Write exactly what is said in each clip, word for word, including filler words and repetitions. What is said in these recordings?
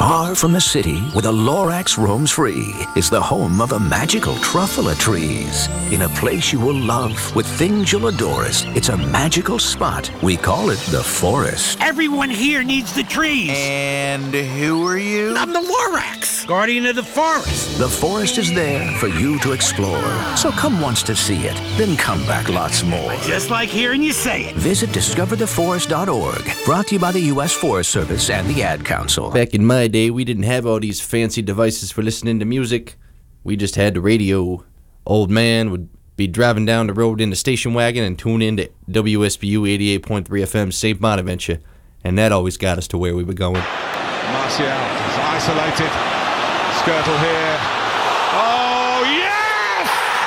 Far from the city, where the Lorax roams free, is the home of a magical truffle of trees. In a place you will love, with things you'll adore us, it's a magical spot. We call it the forest. Everyone here needs the trees. And who are you? I'm the Lorax, guardian of the forest. The forest is there for you to explore. So come once to see it, then come back lots more. Just like hearing you say it. Visit discover the forest dot org. Brought to you by the U S Forest Service and the Ad Council. Back in my day, we didn't have all these fancy devices for listening to music. We just had the radio. Old man would be driving down the road in the station wagon and tune in to W S B U eighty-eight point three F M Saint Bonaventure, and that always got us to where we were going. Martial is isolated. Skirtle here. Oh, yes!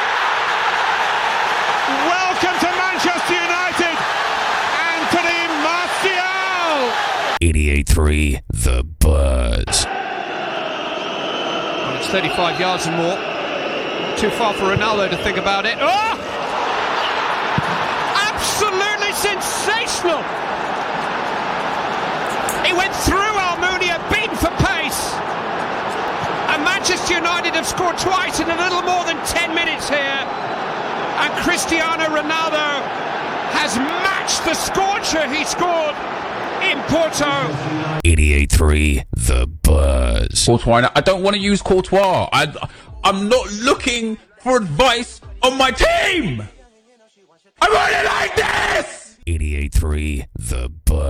Welcome to Manchester United, Anthony Martial! eighty-eight point three The Buzz. Well, it's thirty-five yards and more. Too far for Ronaldo to think about it. Oh! Absolutely sensational! He went through Almunia, beaten for pace. And Manchester United have scored twice in a little more than ten minutes here. And Cristiano Ronaldo has matched the scorcher he scored in Porto. eighty-eight point three The Buzz. Courtois. I don't want to use Courtois. I, I'm not looking for advice on my team. I want it like this. eighty-eight point three The Buzz.